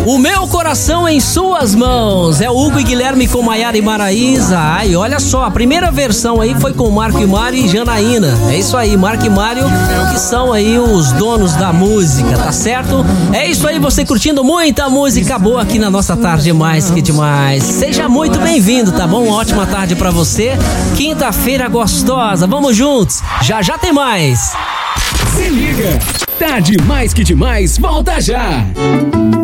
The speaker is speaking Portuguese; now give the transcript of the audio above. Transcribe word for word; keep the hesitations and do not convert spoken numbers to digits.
O Meu Coração em Suas Mãos. É o Hugo e Guilherme com Maiara e Maraísa. Ai, olha só, a primeira versão aí foi com Marco e Mário e Janaína. É isso aí, Marco e Mário, que são aí os donos da música, tá certo? É isso aí, você curtindo muita música boa aqui na nossa tarde mais que demais. Seja muito bem-vindo, tá bom? Uma ótima tarde pra você. Quinta-feira gostosa, vamos juntos. Já já tem mais. Se liga, Tarde Mais Que Demais volta já.